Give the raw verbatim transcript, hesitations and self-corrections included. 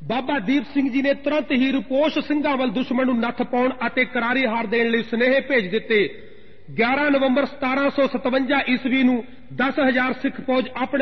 ਬਾਬਾ ਦੀਪ ਸਿੰਘ ਜੀ ਨੇ ਤੁਰੰਤ ਹੀ ਰੂਪੋਸ਼ ਸਿੰਘਾਂ ਵੱਲ ਦੁਸ਼ਮਣ ਨੂੰ ਨੱਥ ਪਾਉਣ ਅਤੇ ਕਰਾਰੀ ਹਾਰ ਦੇਣ ਲਈ ਸੁਨੇਹੇ ਭੇਜ ਦਿੱਤੇ। ਗਿਆਰਾਂ ਨਵੰਬਰ ਸਤਾਰਾਂ ਸੌ ਸਤਵੰਜਾ ਈਸਵੀ ਨੂੰ ਦਸ ਹਜ਼ਾਰ ਸਿੱਖ ਫੌਜ ਆਪਣੇ